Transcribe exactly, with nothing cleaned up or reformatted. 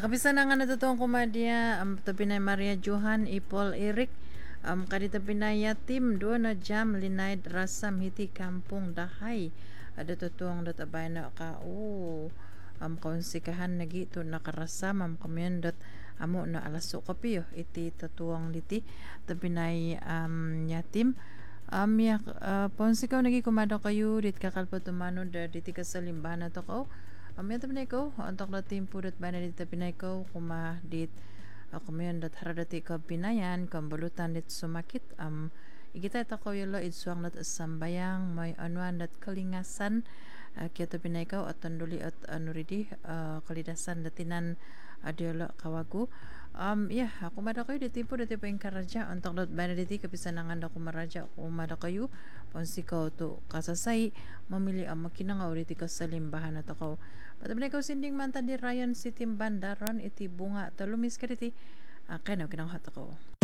kabisa na nga natutong kumadya um, tabi na Maria Johan Ipol Eric um, kadita pinaya team do na jam linaid rasam hiti kampung dahay ada tutong databay na ka oh um, konsikahan nagi to nakarasam am kamyendot amo na alaso kapiyo iti tatuang liti tabi na um, yatim um, ya, uh, ponsikaw nagi kumado kayo dit kakalpo tumano da diti kasalimbahan na to ko Um, yan tabi ko, antok na team pudot ba na dito pinay ko, kumadit, ako uh, mayon dat haradati ka pinayan, kambulutan dit sumakit, um, ikita ito ko yung lo, idsuang nat sambayang, may anuan dat kalingasan, uh, kaya to pinay ko, at tanduli at ano ridi, uh, kalidasan datinan, adiola kawagu, um, yeah, ako mada kayo, diti po, diti po yung karadya, antok na ba na diti, kapisan na nga ako maradya, ako mada kayo, ponsi ko to kasasay, mamili ang makinangaw, diti ka sa limbahan at ako, patabla ko sinding manta di Ryan City Bandaron iti bunga talumis ka diti. Uh, kaya na kinanghat ako.